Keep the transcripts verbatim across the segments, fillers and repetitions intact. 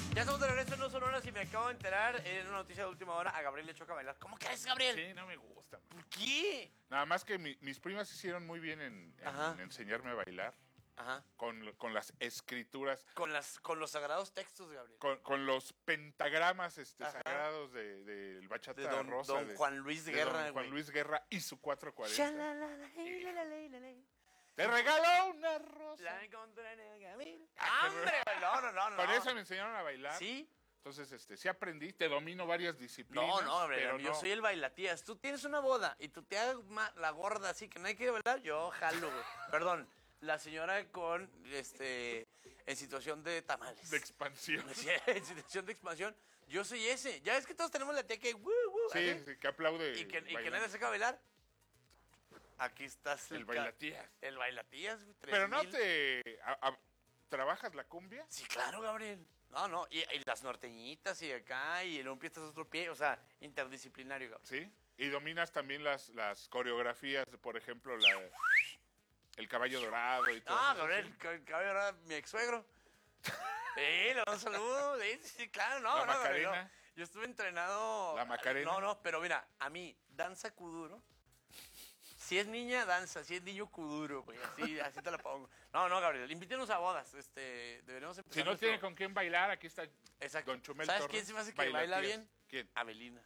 Ya estamos de regreso en No Sonoras y me acabo de enterar en una noticia de última hora, a Gabriel le choca bailar. ¿Cómo crees, Gabriel? Sí, no me gusta. Man. ¿Por qué? Nada más que mi, mis primas hicieron muy bien en, en enseñarme a bailar. Ajá. Con, con las escrituras. Con las con los sagrados textos, Gabriel. Con, con los pentagramas este, sagrados del de, de Bachata de don, Rosa. Don de, Juan Luis de Guerra. Don Juan güey. Luis Guerra y su cuatro cuarenta. Te Te regaló una rosa. La encontré en el camino. ¡Hombre! No, no, no, no. Con eso me enseñaron a bailar. ¿Sí? Entonces, este, sí aprendí, te domino varias disciplinas. No, no, pero yo no. soy el bailatías. Tú tienes una boda y tú te hagas la gorda así que nadie quiere bailar, yo jalo, güey. Perdón, la señora con, este, en situación de tamales. De expansión. Sí, en situación de expansión. Yo soy ese. Ya ves que todos tenemos la tía que, woo, woo, Sí, así, sí, que aplaude. y que, y que nadie saca a bailar. Aquí estás. El bailatías. El bailatías, güey. Pero no te... A, a, ¿Trabajas la cumbia? Sí, claro, Gabriel. No, no, y, y las norteñitas y acá, y en un pie estás otro pie, o sea, interdisciplinario, Gabriel. Sí, y dominas también las, las coreografías, por ejemplo, la, el caballo dorado y todo Ah, eso. Gabriel, el, el caballo dorado, mi ex suegro. Sí, le mando un saludo, sí, sí, claro, no, La no, Macarena. Gabriel, no. Yo estuve entrenado. La Macarena. No, no, pero mira, a mí, danza kuduro. Si es niña, danza. Si es niño, kuduro, güey. Así, así te la pongo. No, no, Gabriel. Invítenos a bodas. Este, deberíamos empezar. Si no nuestro... tiene con quién bailar, aquí está Exacto. Don Chumel ¿Sabes Torres, quién se me hace que bailatías. baila bien? ¿Quién? Avelina.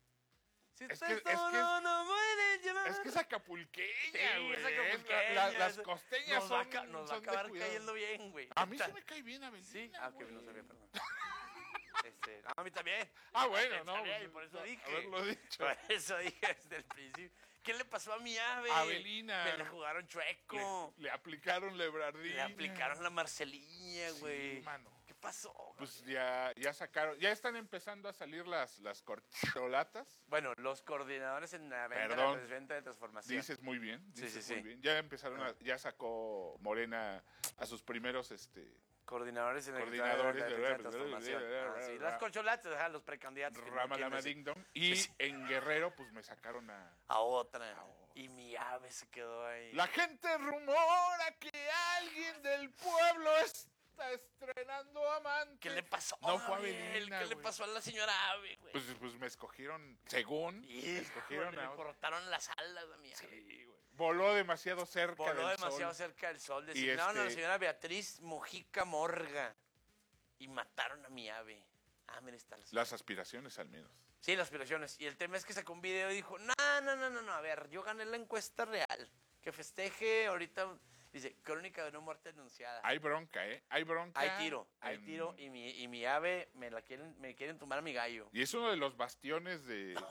Si Es te que- es solo que es- no puedes llevar. Es que es acapulqueña, Sí, güey. esa Es acapulqueña, la- la- las esa- costeñas nos va a son, ca- Nos va a son de acabar cuidado. cayendo bien, güey. A mí sí me cae bien Avelina, Sí, ah, que güey. no sabía, perdón. Este, no, a mí también. Ah, bueno, no. También, pues, por eso dije. Haberlo dicho. Por eso dije desde el principio. ¿Qué le pasó a mi ave? Avelina. Me le jugaron chueco. Le, le aplicaron lebrardina. Le aplicaron la Marcelina, güey. Sí, mano. ¿Qué pasó? Pues ya, ya sacaron, ya están empezando a salir las, las corcholatas. Bueno, los coordinadores en la venta, Perdón. la venta de transformación. Dices muy bien, Sí, dices sí, muy sí. bien. Ya empezaron, a, ya sacó Morena a sus primeros, este, Coordinadores en el Coordinadores de la de- defensa de transformación. Ah, sí, las corcholatas, ajá, los precandidatos. que no quieren Ramalama decir. Ding Dong. Y Sí, sí. en Guerrero, pues me sacaron a... A otra. Y mi ave se quedó ahí. La gente rumora que alguien del pueblo está estrenando amante. ¿Qué le pasó? No fue Gabriel? Avelina, ¿Qué le güey. pasó a la señora ave, güey? Pues, pues me escogieron, según, me Híjole, escogieron le a... cortaron las alas a mi ave. Sí, güey. Voló demasiado cerca Voló del demasiado sol. cerca del sol. Y Designaron a la este- señora Beatriz Mojica Morga. Y mataron a mi ave. Ah, mira, está la... Las aspiraciones, al menos. Sí, las aspiraciones. Y el tema es que sacó un video y dijo, no, no, no, no, no, a ver, yo gané la encuesta real. Que festeje ahorita, dice, crónica de una muerte anunciada. Hay bronca, ¿eh? Hay bronca. Hay tiro, hay en- tiro y mi, y mi ave me la quieren, me quieren tumbar a mi gallo. Y es uno de los bastiones de... Digo,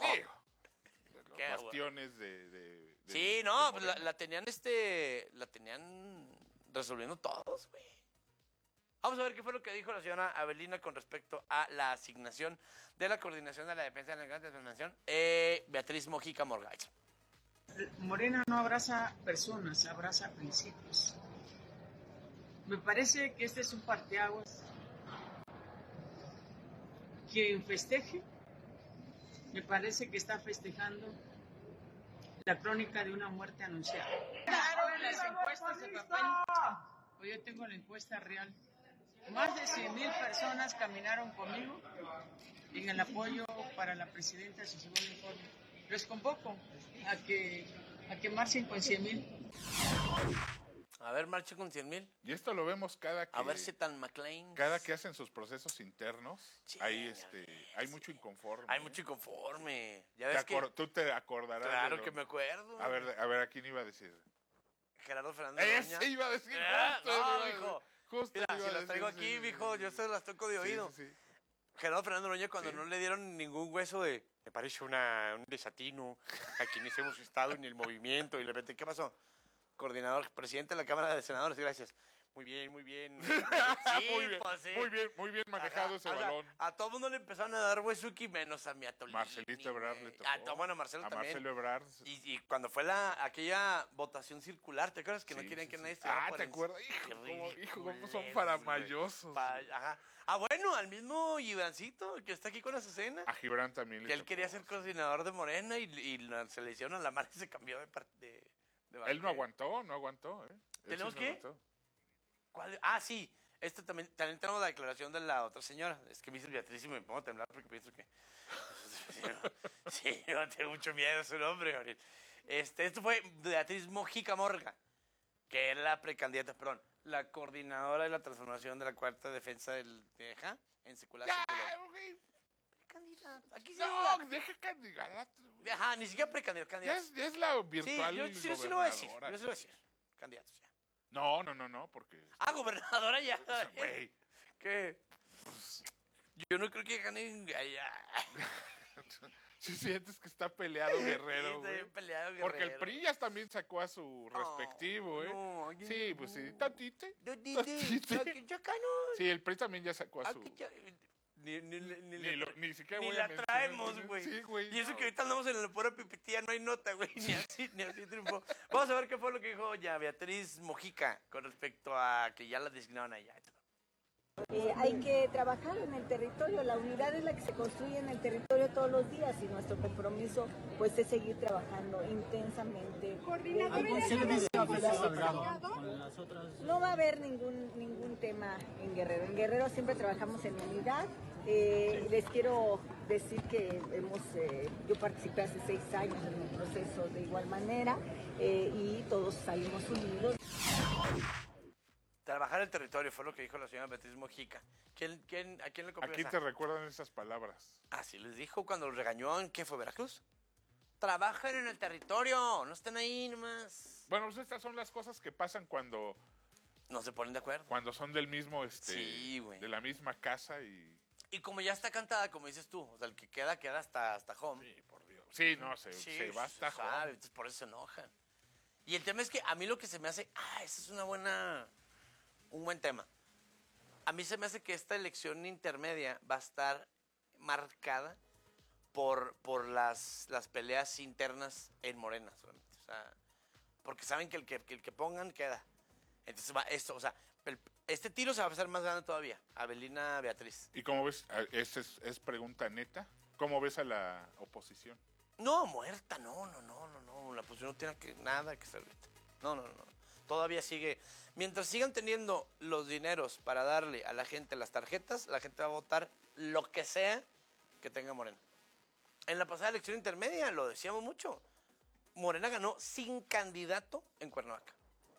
de los Qué bastiones de, de- de- Sí, no, de pues la, Morena. la tenían este, la tenían resolviendo todos, güey. Vamos a ver qué fue lo que dijo la señora Avelina con respecto a la asignación de la coordinación de la defensa de la transformación. Eh, Beatriz Mojica Morgay. Morena no abraza personas, abraza principios. Me parece que este es un parteaguas. Quien festeje, me parece que está festejando la crónica de una muerte anunciada. Claro, en las encuestas de papel, pues yo tengo la encuesta real. Más de cien mil personas caminaron conmigo en el apoyo para la presidenta de su segundo informe. Les convoco a que, a que marchen con cien mil. A ver, marcha con cien mil. Y esto lo vemos cada que... A ver si tan McLean. Cada que hacen sus procesos internos, Sí, hay, ya este, ves. hay mucho inconforme. Hay ¿eh? mucho inconforme. Ya Te ves que... acor- Tú te acordarás. de Claro lo- que me acuerdo. A ver, a ver, ¿a quién iba a decir? Gerardo Fernández Ese Noroña. iba a decir. Ah, justo, no, iba a mijo. decir, justo Mira, iba si a las decir, traigo sí, aquí, sí, mijo, sí, yo sí. se las toco de oído. Sí, sí, sí. Gerardo Fernández Noroña cuando Sí. no le dieron ningún hueso de... Me parece una, un desatino a quienes hemos estado en el movimiento. Y de repente, ¿qué pasó? Coordinador, presidente de la Cámara de Senadores, gracias. Muy bien, muy bien. Sí, muy bien, pues, sí. muy bien, muy bien manejado Ajá, ese o sea, balón. a todo mundo le empezaron a dar huesuki, menos a mi Atolini. Marcelito Ebrard le güey. tocó. Ah, to- bueno, Marcelo a también. Marcelo Ebrard. Y, y cuando fue la aquella votación circular, ¿te acuerdas que no Sí, querían sí, que sí. nadie estuviera Ah, por ¿te en- acuerdas? Qué Hijo, cómo- hijo, cómo son ridiculeces, faramayosos. güey. Pa- ajá. Ah, bueno, al mismo Gibrancito, que está aquí con Azucena, A Gibran también le que él tocó. quería ser coordinador de Morena y, y la- se le hicieron a la mano y se cambió de parte de, de Él no banquero. aguantó, no aguantó. ¿eh? Él ¿Tenemos sí no qué? aguantó. ¿Cuál? Ah, sí. Esto también, también tenemos la declaración de la otra señora. Es que me dice Beatriz y me pongo a temblar porque pienso que... Sí, no, sí, no tengo mucho miedo a su nombre, Gabriel. Este, esto fue Beatriz Mojica Morga, que era la precandidata, perdón, la coordinadora de la transformación de la cuarta defensa del Teja en secular. Ya, secular. güey. Precandidata. Aquí se No, duda. deja candidato. güey. Ajá, ni siquiera precandidata, Ya candidata. es, ya es la Sí, virtual yo, yo sí lo voy a decir. gobernadora. Yo sí lo voy a decir. Candidatos ya. No, no, no, no, porque... Ah, gobernadora ya. Güey. ¿Qué? Yo no creo que ganen allá. Si sientes que está peleado Guerrero, Sí, está güey. bien peleado, Porque el Guerrero. P R I ya también sacó a su respectivo, ¿eh? No, yo Sí, no. pues sí. Tatite. Yo dije, Tatite. aquí- yo acá no. Sí, el P R I también ya sacó a su... Aquí ya- Ni, ni, ni, ni, Ni, la lo- tra- ni siquiera ni voy a la mencionar, traemos, güey. Sí, güey. Y eso no. que ahorita andamos en la pura pipitía, no hay nota, güey. Ni así, ni así triunfó. Vamos a ver qué fue lo que dijo ya Beatriz Mojica con respecto a que ya la designaron allá. Eh, hay que trabajar en el territorio, la unidad es la que se construye en el territorio todos los días y nuestro compromiso pues es seguir trabajando intensamente. No va a haber ningún ningún tema en Guerrero. En Guerrero siempre trabajamos en unidad. Eh, les quiero decir que hemos, eh, yo participé hace seis años en un proceso de igual manera eh, y todos salimos unidos. Trabajar el territorio fue lo que dijo la señora Beatriz Mojica. ¿Quién, quién, ¿A quién le copió Aquí esa? te recuerdan esas palabras. Así les dijo cuando los regañó en, ¿qué fue, Veracruz? Trabajen en el territorio, no estén ahí nomás. Bueno, pues estas son las cosas que pasan cuando, No se ponen de acuerdo. cuando son del mismo, este, Sí, güey. de la misma casa y... Y como ya está cantada, como dices tú, o sea, el que queda, queda hasta, hasta home. Sí, por Dios. Sí, no, se, Sí, se va hasta sabe, home. entonces por eso se enojan. Y el tema es que a mí lo que se me hace, ah, ese es una buena, un buen tema. A mí se me hace que esta elección intermedia va a estar marcada por, por las, las peleas internas en Morena, solamente. O sea, porque saben que el que, que el que pongan queda. Entonces va esto, o sea, el- este tiro se va a hacer más grande todavía. Abelina Beatriz. ¿Y cómo ves? Ah, ¿Esta es, es pregunta neta? ¿Cómo ves a la oposición? No, muerta, no, no, no, no, no. La posición no tiene que, nada que hacer ahorita. No, no, no. Todavía sigue. Mientras sigan teniendo los dineros para darle a la gente las tarjetas, la gente va a votar lo que sea que tenga Morena. En la pasada elección intermedia, lo decíamos mucho, Morena ganó sin candidato en Cuernavaca.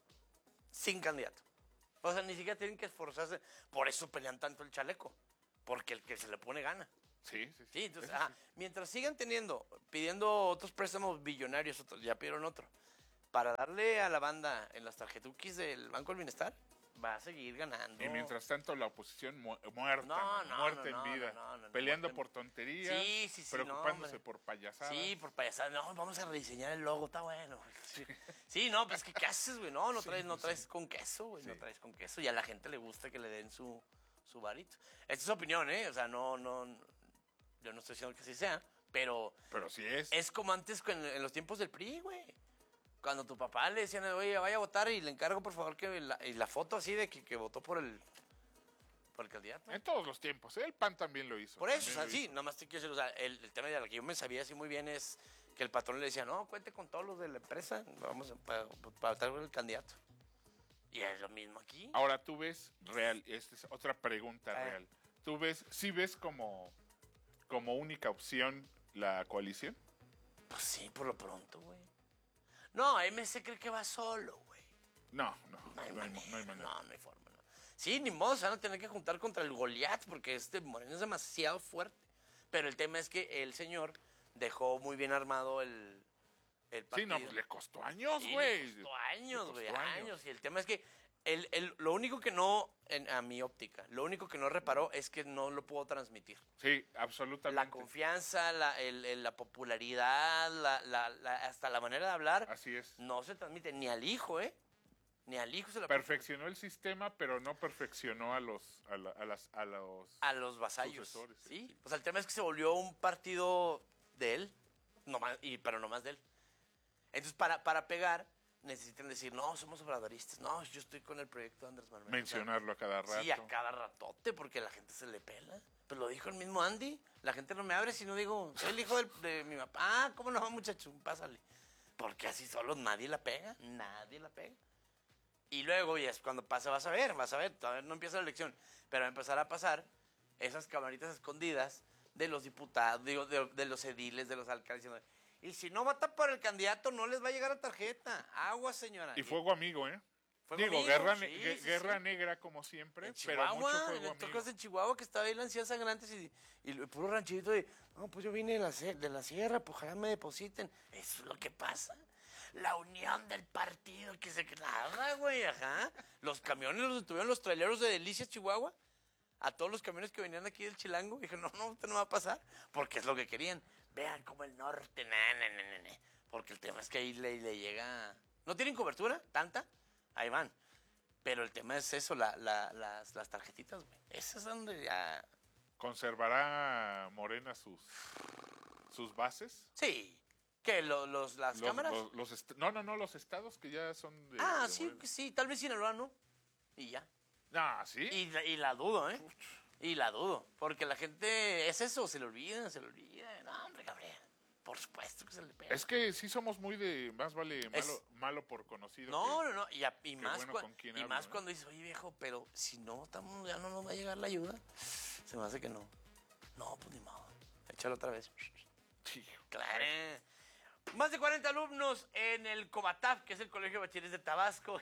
Sin candidato. O sea, ni siquiera tienen que esforzarse. Por eso pelean tanto el chaleco. Porque el que se le pone gana. Sí, sí, sí. Sí, entonces, Eso ajá, mientras sigan teniendo, pidiendo otros préstamos billonarios, otros, ya pidieron otro, para darle a la banda en las tarjetuquis del Banco del Bienestar, va a seguir ganando. Y mientras tanto la oposición mu- muerta, No, no, muerta no, en no, vida, no, no, no, peleando muerta en- por tonterías, Sí, sí, sí, no, preocupándose hombre. por payasadas. Sí, por payasadas. No, vamos a rediseñar el logo, está bueno. Sí, sí, no, pues que ¿qué haces, güey? No, no traes, no traes con queso, güey. No Sí. traes con queso. Y a la gente le gusta que le den su, su varito. Esta es opinión, ¿eh? O sea, no, no, yo no estoy diciendo que así sea, pero Pero sí es. es como antes en, en los tiempos del P R I, güey. Cuando tu papá le decían, oye, vaya a votar y le encargo, por favor, que la, y la foto así de que, que votó por el, por el candidato. En todos los tiempos, ¿eh? El P A N también lo hizo. Por eso, o también sea, lo sí, hizo. nada más te quiero decir, o sea, el, el tema de lo que yo me sabía así muy bien es que el patrón le decía, no, cuente con todos los de la empresa, vamos a, para, para votar por el candidato. Y es lo mismo aquí. Ahora tú ves real, esta es otra pregunta Ah. real. ¿Tú ves, sí ves como, como única opción la coalición? Pues sí, por lo pronto, güey. No, M C cree que va solo, güey. No, no, No hay no hay, manera, no hay manera. no, no hay forma, no. Sí, ni modo, se van a tener que juntar contra el Goliat porque este Moreno es demasiado fuerte. Pero el tema es que el señor dejó muy bien armado el, el Sí, partido. no, pues le costó años, Sí, güey. le costó años, Le güey, costó años. años. Y el tema es que el, el- lo único que no, en, a mi óptica, lo único que no reparó es que no lo puedo transmitir. Sí, absolutamente. La confianza, la, el- el- la popularidad, la, la- la- hasta la manera de hablar, Así es. no se transmite ni al hijo, ¿eh? Ni al hijo se la Perfeccionó el sistema, pero no perfeccionó a los, a, la- a las, a los. a los vasallos. Sucesores, sí, Sí, sí. pues el tema es que se volvió un partido de él, nomás, y, pero no más de él. Entonces, para, para pegar, necesitan decir, no, somos obradoristas, no, yo estoy con el proyecto de Andrés Manuel. O sea, Mencionarlo a cada rato. sí, a cada ratote, porque la gente se le pela. Pues lo dijo el mismo Andy, la gente no me abre si no digo, soy el hijo del- de mi papá. Ah, ¿cómo no, muchacho? Pásale. Porque así solo nadie la pega, nadie la pega. Y luego, y es cuando pasa, vas a ver, vas a ver, todavía no empieza la elección, pero va a empezar a pasar esas camaritas escondidas de los diputados, digo, de, de los ediles, de los alcaldes. diciendo, Y si no votan por el candidato, no les va a llegar la tarjeta. Agua, señora. Y fuego amigo, ¿eh? Fuego Digo, amigo, guerra, sí, ne- gue- sí, guerra sí. negra como siempre, En pero mucho Chihuahua, fuego en ¿te amigo. acuerdas en Chihuahua que estaba ahí la anciana sangrantes y, y el puro ranchito de, no, pues yo vine de la, se- de la sierra, pues ojalá me depositen. Eso es lo que pasa. La unión del partido que se nada, güey, ajá. Los camiones los detuvieron los traileros de Delicias, Chihuahua. A todos los camiones que venían aquí del Chilango. Dije, no, no, usted no va a pasar. Porque es lo que querían. Vean como el norte, na, na, na, na, na. Porque el tema es que ahí le, le llega... ¿No tienen cobertura? ¿Tanta? Ahí van. Pero el tema es eso, la, la, las, las tarjetitas, güey. Esas es donde ya... ¿Conservará Morena sus, sus bases? Sí. ¿Qué? ¿Lo- los, ¿Las Los- cámaras? los- los est- no, no, no, los estados que ya son de... ah, de sí, Morena. sí. Tal vez Sinaloa, ¿no? Y ya. Ah, ¿sí? Y, la- y la dudo, ¿eh? Y la dudo. Porque la gente... Es eso, se le olvida, se le olvida. No, hombre, Gabriel. Por supuesto que se le pega. Es que sí somos muy de... Más vale malo, Es- malo por conocido. No, que- no, no. Y, a- y más, bueno cua- con quién y hablo, más ¿eh? cuando dices, oye, viejo, pero si no, estamos, ya no nos va a llegar la ayuda. Se me hace que no. No, pues ni modo. Échalo otra vez. Sí. Claro. Más de cuarenta alumnos en el Comataf, que es el Colegio de Bachilleres de Tabasco.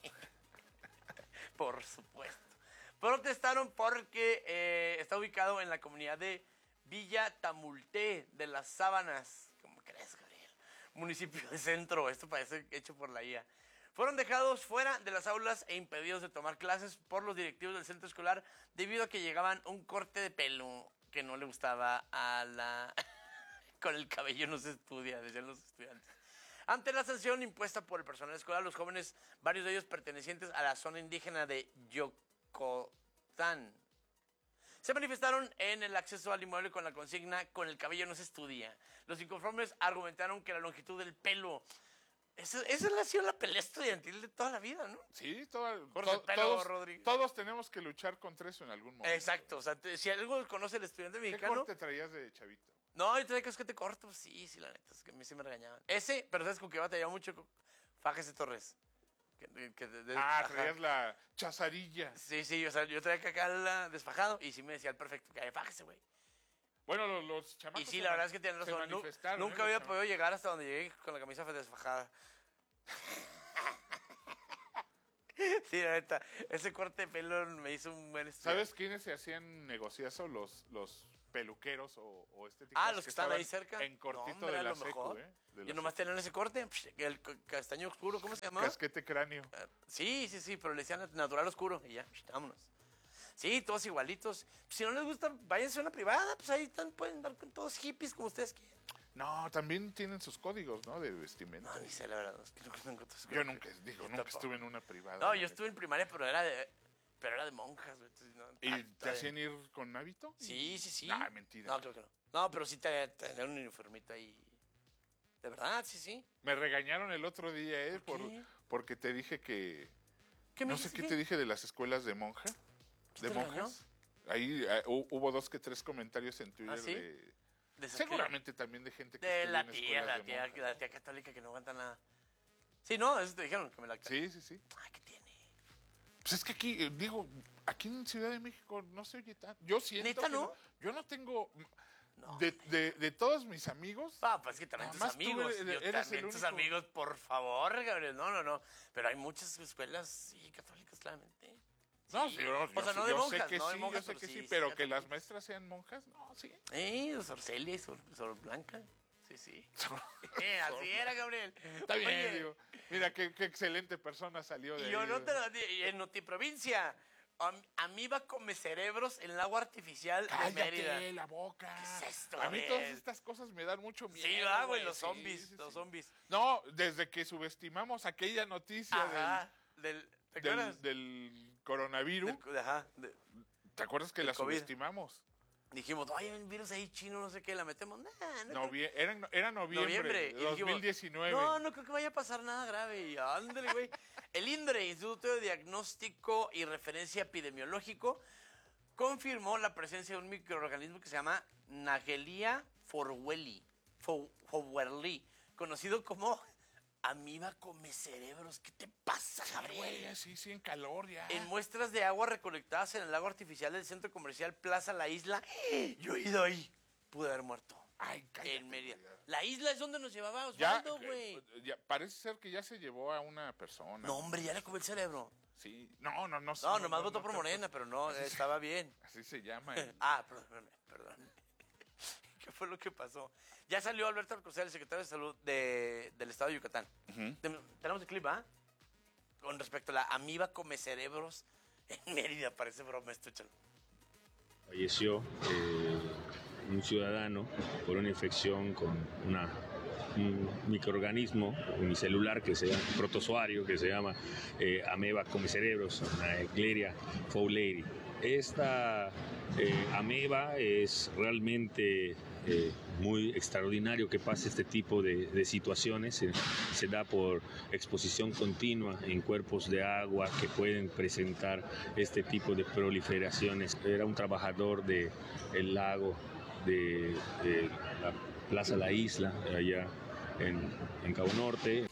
Por supuesto. Protestaron porque eh, está ubicado en la comunidad de Villa Tamulté de las Sábanas. ¿Cómo crees, Gabriel? Municipio de Centro. Esto parece hecho por la I A. Fueron dejados fuera de las aulas e impedidos de tomar clases por los directivos del centro escolar debido a que llegaban un corte de pelo que no le gustaba a la... Con el cabello no se estudia, decían los estudiantes. Ante la sanción impuesta por el personal escolar, los jóvenes, varios de ellos pertenecientes a la zona indígena de Yocotán, se manifestaron en el acceso al inmueble con la consigna "Con el cabello no se estudia". Los inconformes argumentaron que la longitud del pelo... Esa, esa ha sido la pelea estudiantil de toda la vida, ¿no? Sí, todo- Corte to- el pelo, todos, Rodrigo. todos tenemos que luchar contra eso en algún momento. Exacto, o sea, te- si algo conoce el estudiante ¿Qué mexicano... corte traías de chavito? No, yo traía casquete corto, pues sí, sí, la neta, es que a mí sí me regañaban. Ese, pero ¿sabes con qué batallaba mucho? Con Fájese Torres. Que- que de- de- Ah, ajá. traías la chazarilla. Sí, sí, o sea, yo traía acá la desfajado y sí me decía el perfecto, que fájese, güey. Bueno, los, los chamacos Y sí, se la man- verdad es que tienen se razón. Nu- manifestaron, nunca ¿eh? Los había chamacos. podido llegar hasta donde llegué con la camisa desfajada. Sí, la neta, ese corte de pelo me hizo un buen estudio. ¿Sabes quiénes se hacían negociazo? Los, los peluqueros o, o estéticos. Ah, los que están ahí estaban cerca. En cortito No, hombre, de era la lo secu, mejor. ¿eh? De la Yo nomás secu. tenían ese corte, psh, el c- castaño oscuro, ¿cómo se llamaba? Casquete cráneo. Sí, sí, sí, pero le decían natural oscuro y ya, psh, vámonos. Sí, todos igualitos. Si no les gusta, váyanse a una privada, pues ahí están, pueden dar con todos hippies como ustedes quieran. No, también tienen sus códigos, ¿no? De vestimenta. No, ni sé, la verdad, es que nunca me encontré eso. Yo nunca, digo, Yo nunca tampoco. estuve en una privada. No, la yo neta. estuve en primaria, pero era de, pero era de monjas. güey, entonces, no, ¿Y tanto te de- hacían ir con hábito? Sí, sí, sí. Ah, mentira. No, creo que no. No, pero sí te tenían un uniformito ahí. De verdad, sí, sí. Me regañaron el otro día, ¿eh? ¿Por Por, qué? porque te dije que... ¿Qué me No sé dijiste qué te dije de las escuelas de monja. ¿De te monjas? Ahí eh, hu- hubo dos que tres comentarios en Twitter ¿Ah, sí? de... ¿De esa Seguramente también de gente que qué? De estudia la en tía, escuelas la de tía, monjas. la tía católica que no aguanta nada. Sí, no, eso te dijeron que me la... Sí, sí, sí. Ay, ¿qué tiene? Pues es que aquí, eh, digo, aquí en Ciudad de México no se oye tan... Yo siento ¿Neta que no? Yo no tengo... No. De, de, de todos mis amigos... Ah, pues es que también tus Nada más tú amigos. eres- Yo eres también el tus único. amigos, por favor, Gabriel. No, no, no. Pero hay muchas escuelas, sí, católicas, claramente. No, Sí. sí, yo, O sea, yo- no de yo monjas, sé que no de sí, monjas, yo sé pero que sí, sí, sí, pero que católicas. las maestras sean monjas, no, sí. Eh, Sor Celia y Sor, Sor Blanca. Sí, sí. Eh, así era, Gabriel. Está bien, Oye, digo. Mira, qué, qué excelente persona salió de Y yo ahí, no ¿no? te lo di- y en Notiprovincia. am- Amiba come cerebros en el agua artificial de Mérida. Cállate la boca. ¿Qué es esto, A mí Gabriel? todas estas cosas me dan mucho miedo. Sí, va, güey, los sí, zombies, sí, los sí. zombies. No, desde que subestimamos aquella noticia Ajá, del, ¿te del, acuerdas? del, del coronavirus, Del- ajá, de- ¿te acuerdas que del la COVID. subestimamos? dijimos, ay, hay un virus ahí chino, no sé qué, la metemos. Nah, no creo- Novie- era, era noviembre, noviembre. de Y dijimos, dos mil diecinueve. no, no creo que vaya a pasar nada grave. Y ándale, güey. El INDRE, Instituto de Diagnóstico y Referencia Epidemiológico, confirmó la presencia de un microorganismo que se llama Nagelia forwelli, fo- fowlerli, conocido como Amiba come cerebros. ¿Qué te pasa, Gabriel? Güey, sí, sí, en calor ya. En muestras de agua recolectadas en el lago artificial del centro comercial Plaza La Isla. Yo he ido ahí. Pude haber muerto. Ay, cállate. En Mérida. La isla es donde nos llevaba Ya, Osvaldo, güey. ya, parece ser que ya se llevó a una persona. No, hombre, ya le comió el cerebro. Sí, no, no, no. No, nomás votó por Morena, pero no, estaba bien. Así se llama. El... Ah, perdón, perdón. ¿Qué fue lo que pasó? Ya salió Alberto Alcocer, el secretario de Salud de, del Estado de Yucatán. Uh-huh. Tenemos el clip, ¿ah? ¿eh? Con respecto a la amiba come cerebros en Mérida. Parece broma esto, chalo. Falleció eh, un ciudadano por una infección con una, un microorganismo unicelular que se llama protozoario, que se llama eh, ameba come cerebros, una Escherichia fowleri. Esta eh, ameba es realmente eh, muy extraordinario que pase este tipo de, de situaciones. Se, se da por exposición continua en cuerpos de agua que pueden presentar este tipo de proliferaciones. Era un trabajador del lago de, de la Plaza La Isla, allá en, en Cabo Norte.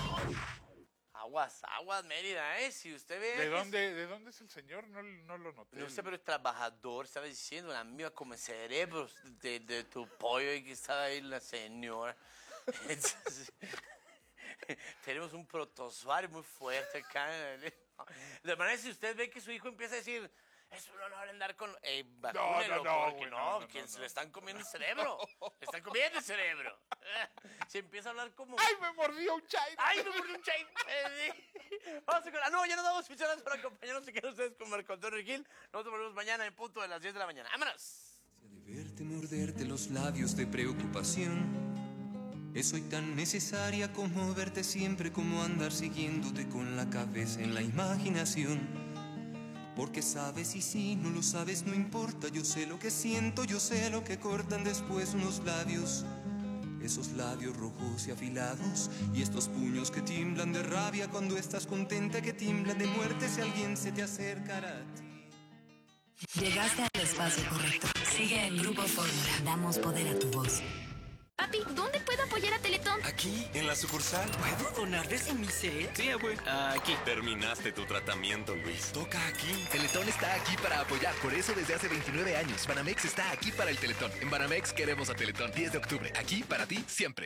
Aguas, aguas, Mérida, ¿eh? Si usted ve... ¿De dónde, ¿De dónde es el señor? No, no lo noté. No sé, pero es trabajador, estaba diciendo, la amiga come cerebros de, de tu pollo y que estaba ahí la señora. Entonces, tenemos un protozoario muy fuerte acá. De manera, si usted ve que su hijo empieza a decir... Es un honor andar con... Eh, vacúnelo, no, no, no, porque güey, no, no, no, quien no, se no. le están comiendo el cerebro. Le están comiendo el cerebro. Se empieza a hablar como... ¡Ay, me mordió un chairo! ¡Ay, me mordió un chairo! Vamos a con... Ah, no, ya nos damos pistolas para acompañarnos. Se quedan ustedes con Marco Antonio Gil. Nosotros volvemos mañana en punto de las diez de la mañana. ¡Vámonos! De verte morderte los labios de preocupación. Es hoy tan necesaria como verte siempre, como andar siguiéndote con la cabeza en la imaginación. Porque sabes y si no lo sabes no importa, yo sé lo que siento, yo sé lo que cortan después unos labios. Esos labios rojos y afilados y estos puños que tiemblan de rabia cuando estás contenta, que tiemblan de muerte si alguien se te acercara a ti. Llegaste al espacio correcto. Sigue en Grupo Fórmula. Damos poder a tu voz. Papi, ¿dónde puedo apoyar a Teletón? Aquí, en la sucursal. ¿Puedo donar desde mi set? Sí, abue. Aquí. Terminaste tu tratamiento, Luis. Toca aquí. Teletón está aquí para apoyar. Por eso, desde hace veintinueve años, Banamex está aquí para el Teletón. En Banamex queremos a Teletón. diez de octubre. Aquí para ti, siempre.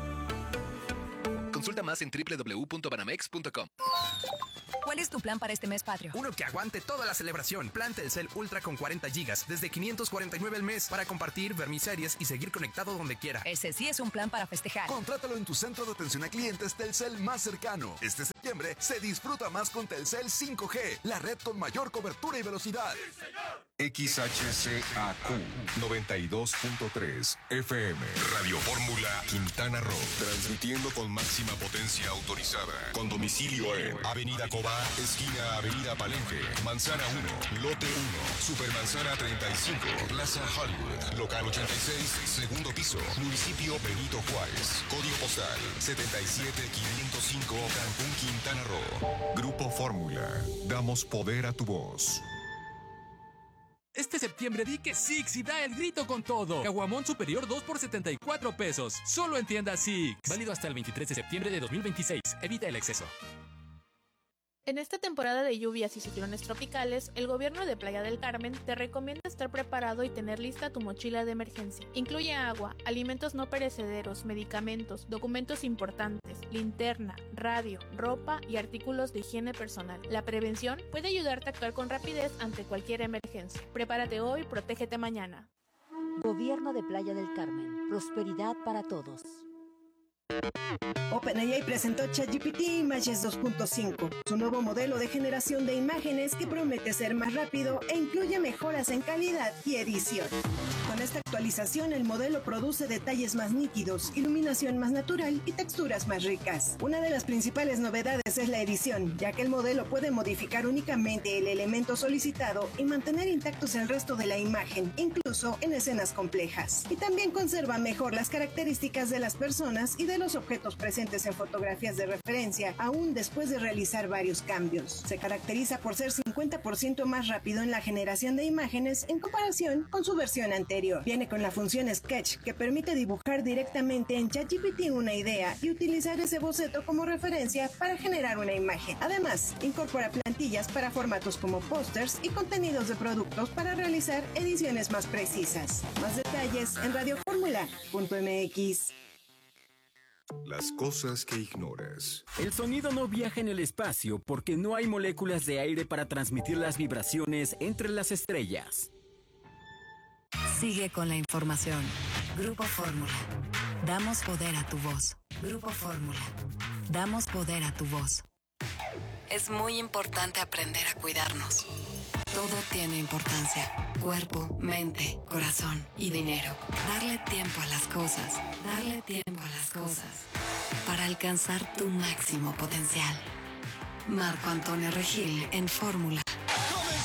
Consulta más en doble u doble u doble u punto banamex punto com. ¿Cuál es tu plan para este mes patrio? Uno que aguante toda la celebración. Plan Telcel Ultra con cuarenta gigas, desde quinientos cuarenta y nueve al mes, para compartir, ver mis series y seguir conectado donde quiera. Ese sí es un plan para festejar. Contrátalo en tu centro de atención a clientes Telcel más cercano. Este septiembre se disfruta más con Telcel cinco G, la red con mayor cobertura y velocidad. ¡Sí, señor! X H C A Q noventa y dos punto tres F M Radio Fórmula Quintana Roo, transmitiendo con máxima potencia autorizada, con domicilio en Avenida Cobá, esquina Avenida Palenque, Manzana uno, Lote uno, Supermanzana treinta y cinco, Plaza Hollywood, Local ochenta y seis, segundo piso, Municipio Benito Juárez, Código postal setenta y siete quinientos cinco, Cancún, Quintana Roo. Grupo Fórmula, damos poder a tu voz. Este septiembre di que Six y da el grito con todo. Caguamón superior dos por setenta y cuatro pesos. Solo en tienda Six. Válido hasta el veintitrés de septiembre de dos mil veintiséis. Evita el exceso. En esta temporada de lluvias y ciclones tropicales, el gobierno de Playa del Carmen te recomienda estar preparado y tener lista tu mochila de emergencia. Incluye agua, alimentos no perecederos, medicamentos, documentos importantes, linterna, radio, ropa y artículos de higiene personal. La prevención puede ayudarte a actuar con rapidez ante cualquier emergencia. Prepárate hoy, protégete mañana. Gobierno de Playa del Carmen. Prosperidad para todos. OpenAI presentó ChatGPT Images dos punto cinco, su nuevo modelo de generación de imágenes que promete ser más rápido e incluye mejoras en calidad y edición. Con esta actualización, el modelo produce detalles más nítidos, iluminación más natural y texturas más ricas. Una de las principales novedades es la edición, ya que el modelo puede modificar únicamente el elemento solicitado y mantener intactos el resto de la imagen, incluso en escenas complejas. Y también conserva mejor las características de las personas y de de los objetos presentes en fotografías de referencia, aún después de realizar varios cambios. Se caracteriza por ser cincuenta por ciento más rápido en la generación de imágenes en comparación con su versión anterior. Viene con la función Sketch, que permite dibujar directamente en ChatGPT una idea y utilizar ese boceto como referencia para generar una imagen. Además, incorpora plantillas para formatos como pósters y contenidos de productos para realizar ediciones más precisas. Más detalles en radioformula punto m x. Las cosas que ignoras. El sonido no viaja en el espacio porque no hay moléculas de aire para transmitir las vibraciones entre las estrellas. Sigue con la información. Grupo Fórmula. Damos poder a tu voz. Grupo Fórmula. Damos poder a tu voz. Es muy importante aprender a cuidarnos. Todo tiene importancia. Cuerpo, mente, corazón y dinero. Darle tiempo a las cosas. Darle tiempo a las cosas. Para alcanzar tu máximo potencial. Marco Antonio Regil en Fórmula.